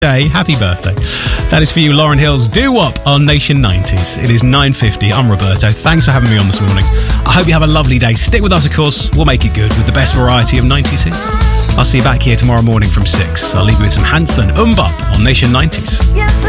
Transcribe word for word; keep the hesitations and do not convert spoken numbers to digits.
Day. Happy birthday. That is for you, Lauryn Hill's Do Wop on Nation nineties. It is nine fifty. I'm Roberto. Thanks for having me on this morning. I hope you have a lovely day. Stick with us, of course. We'll make it good with the best variety of nineties hits. I'll see you back here tomorrow morning from six. I'll leave you with some Hanson, Umbop on Nation nineties. Yes,